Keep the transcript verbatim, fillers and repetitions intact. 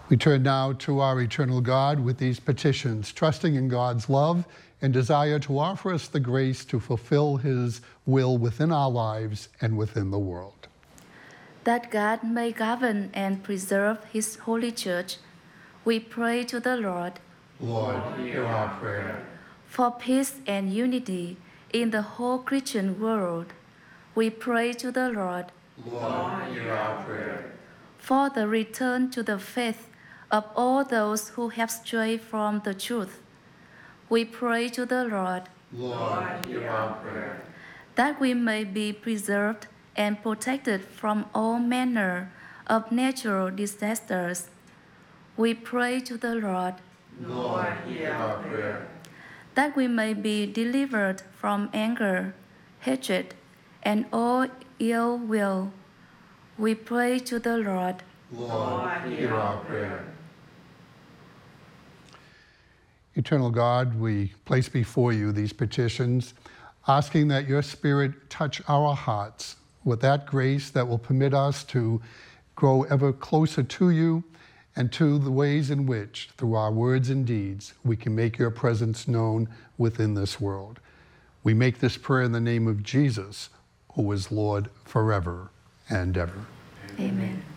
We turn now to our eternal God with these petitions, trusting in God's love and desire to offer us the grace to fulfill his will within our lives and within the world. That God may govern and preserve his holy church, we pray to the Lord. Lord, hear our prayer. For peace and unity in the whole Christian world, we pray to the Lord. Lord, hear our prayer. For the return to the faith of all those who have strayed from the truth, we pray to the Lord. Lord, hear our prayer. That we may be preserved and protected from all manner of natural disasters, we pray to the Lord. Lord, hear our prayer. That we may be delivered from anger, hatred, and all ill will, we pray to the Lord. Lord, hear our prayer. Eternal God, we place before you these petitions, asking that your Spirit touch our hearts with that grace that will permit us to grow ever closer to you and to the ways in which, through our words and deeds, we can make your presence known within this world. We make this prayer in the name of Jesus, who is Lord forever and ever. Amen.